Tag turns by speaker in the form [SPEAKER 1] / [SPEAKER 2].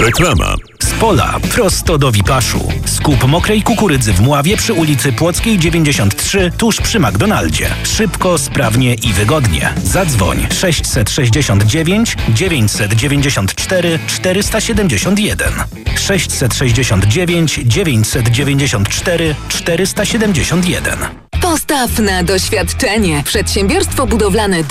[SPEAKER 1] Reklama.
[SPEAKER 2] Z pola prosto do Wipaszu. Skup mokrej kukurydzy w Mławie przy ulicy Płockiej 93 tuż przy McDonaldzie. Szybko, sprawnie i wygodnie. Zadzwoń 669 994 471. 669 994 471.
[SPEAKER 3] Postaw na doświadczenie. Przedsiębiorstwo budowlane